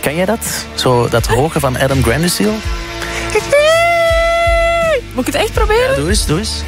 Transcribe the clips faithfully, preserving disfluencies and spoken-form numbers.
Kan jij dat? Zo, dat hoge van Adam Grandisiel? Moet ik het echt proberen? Ja, doe eens, doe eens.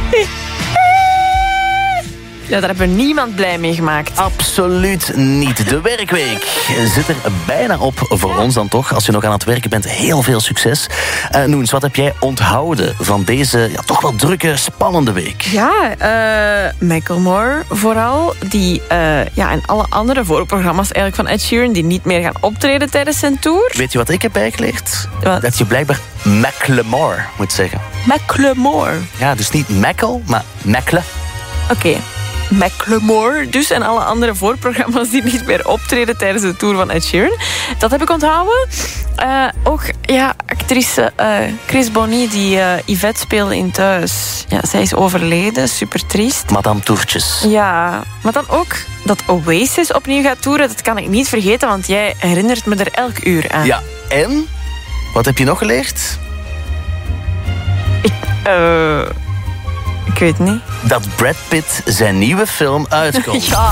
Ja, daar hebben we niemand blij mee gemaakt. Absoluut niet. De werkweek zit er bijna op voor ons dan toch. Als je nog aan het werken bent, heel veel succes. Uh, Noens, wat heb jij onthouden van deze ja, toch wel drukke, spannende week? Ja, uh, Macklemore vooral. Die uh, ja, en alle andere voorprogramma's eigenlijk van Ed Sheeran die niet meer gaan optreden tijdens zijn tour. Weet je wat ik heb bijgeleerd? Wat? Dat je blijkbaar Macklemore moet zeggen. Macklemore. Ja, dus niet Mackle, maar Mackle. Oké. Okay. Macklemore dus en alle andere voorprogramma's die niet meer optreden tijdens de tour van Ed Sheeran. Dat heb ik onthouden. Uh, ook ja, actrice uh, Chris Bonny die uh, Yvette speelde in Thuis. Ja, zij is overleden, super triest. Madame Toertjes. Ja, maar dan ook dat Oasis opnieuw gaat toeren. Dat kan ik niet vergeten, want jij herinnert me er elk uur aan. Ja, en? Wat heb je nog geleerd? Ik... Uh... Ik weet niet. Dat Brad Pitt zijn nieuwe film uitkomt. Ja.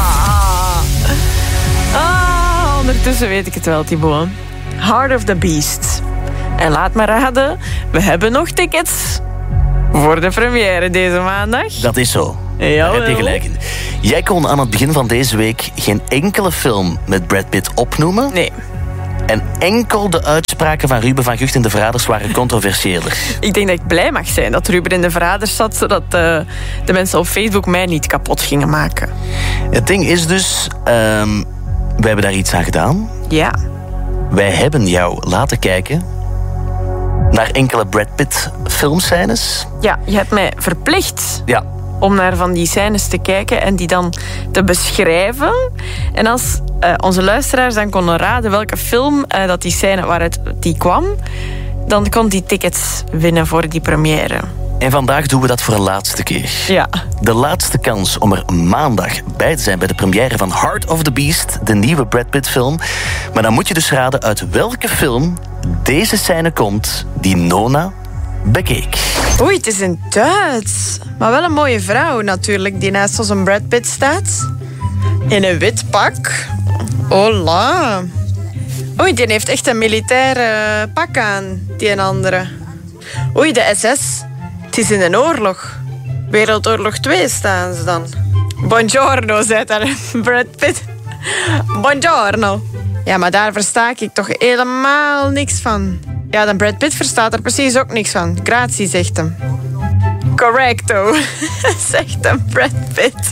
Ah, ondertussen weet ik het wel, Thibaut. Heart of the Beast. En laat maar raden, we hebben nog tickets voor de première deze maandag. Dat is zo. Jawel. Daar heb je gelijk in. Jij kon aan het begin van deze week geen enkele film met Brad Pitt opnoemen. Nee. En enkel de uitspraken van Ruben van Gucht en de Verraders waren controversiëler. Ik denk dat ik blij mag zijn dat Ruben in de Verraders zat, zodat uh, de mensen op Facebook mij niet kapot gingen maken. Het ding is dus, um, wij hebben daar iets aan gedaan. Ja. Wij hebben jou laten kijken naar enkele Brad Pitt filmscènes. Ja, je hebt mij verplicht... Ja. om naar van die scènes te kijken en die dan te beschrijven. En als uh, onze luisteraars dan konden raden welke film uh, dat die scène waaruit die kwam, dan kon die tickets winnen voor die première. En vandaag doen we dat voor de laatste keer. Ja. De laatste kans om er maandag bij te zijn bij de première van Heart of the Beast, de nieuwe Brad Pitt film. Maar dan moet je dus raden uit welke film deze scène komt die Nona bekeek. Oei, het is in Duits. Maar wel een mooie vrouw natuurlijk, die naast ons een Brad Pitt staat. In een wit pak. Hola. Oei, die heeft echt een militaire pak aan, die een andere. Oei, de S S. Het is in een oorlog. Wereldoorlog twee staan ze dan. Buongiorno, zei daar Brad Pitt. Buongiorno. Ja, maar daar versta ik toch helemaal niks van. Ja, dan Brad Pitt verstaat er precies ook niks van. Grazie, zegt hem. Correcto, zegt hem Brad Pitt.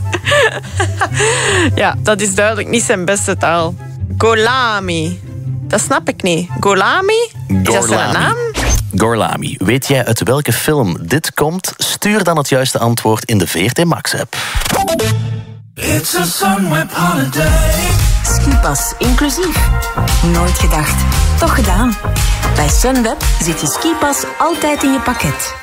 Ja, dat is duidelijk niet zijn beste taal. Golami. Dat snap ik niet. Golami? Is dat zijn naam? Gorlami. Weet jij uit welke film dit komt? Stuur dan het juiste antwoord in de V R T Max-app. It's a Sunweb holiday. Skipas inclusief. Nooit gedacht. Toch gedaan. Bij Sunweb zit je skipas altijd in je pakket.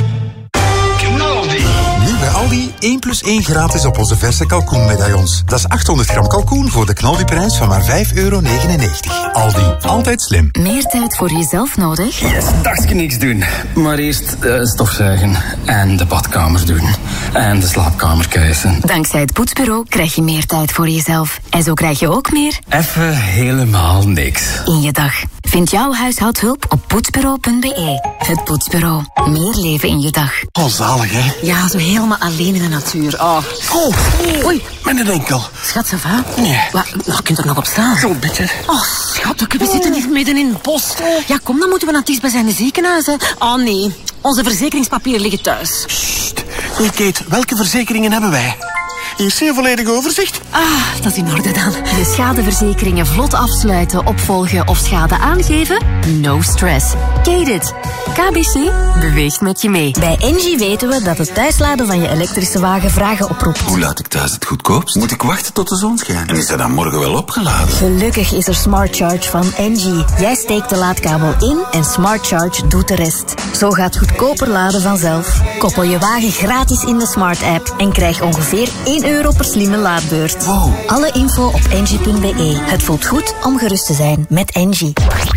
Nu bij Aldi één plus één gratis op onze verse kalkoenmedaillons. Dat is achthonderd gram kalkoen voor de knaldiprijs van maar vijf euro negenennegentig. Aldi, altijd slim. Meer tijd voor jezelf nodig? Yes, dagje niks doen. Maar eerst uh, stofzuigen en de badkamer doen. En de slaapkamer kuisen. Dankzij het Poetsbureau krijg je meer tijd voor jezelf. En zo krijg je ook meer... Even helemaal niks. In je dag. Vind jouw huishoudhulp op poetsbureau punt b e. Het Poetsbureau. Meer leven in je dag. Oh, zalig, hè? Ja, zo helemaal alleen in de natuur. Oh, Oh, oei. mijn enkel. Schat, ça va? Nee. Wat, je kunt er nog op staan. Zo'n beetje. Oh, schat, we zitten hier midden in het bos. Ja, kom, dan moeten we naar het dichtstbijzijnde ziekenhuis. Hè. Oh, nee. Onze verzekeringspapieren liggen thuis. Sst. Nee, Kate, welke verzekeringen hebben wij? Hier is een volledig overzicht. Ah, dat is in orde dan. Je schadeverzekeringen vlot afsluiten, opvolgen of schade aangeven? No stress. Kate it. K B C beweegt met je mee. Bij Engie weten we dat het thuisladen van je elektrische wagen vragen oproept. Hoe laat ik thuis het goedkoopst? Moet ik wachten tot de zon schijnt? En is dat dan morgen wel opgeladen? Gelukkig is er Smart Charge van Engie. Jij steekt de laadkabel in en Smart Charge doet de rest. Zo gaat goedkoper laden vanzelf. Koppel je wagen gratis in de Smart app en krijg ongeveer één euro per slimme laadbeurt. Wow. Alle info op engie punt b e. Het voelt goed om gerust te zijn met Engie.